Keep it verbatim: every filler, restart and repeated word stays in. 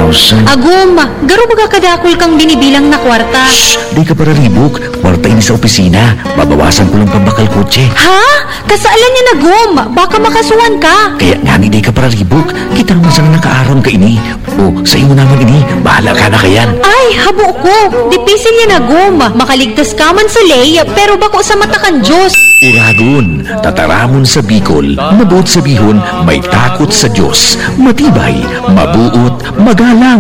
thousand. Agum, garo baga kadakol kang binibilang na kwarta. Shh! Di ka para ribok. Kwarta ini sa opisina. Babawasan ko lang pambakal kotse. Ha? Kasaalan niya na, Gum. Baka makasuhan ka. Kaya nga ni di ka para ribok. Kita naman sana nakaaron ka ini. O, sa iyo naman ini. Bahala ka na kayan. Ay, habo ko. Dipisil niya na, Gum. Makaligtas ka man sa lay, pero bako sa mata kan Diyos. Uragon, tataramon sa Bicol, mabuot sa bihon, may takot sa Diyos, matibay, mabuot, magalang.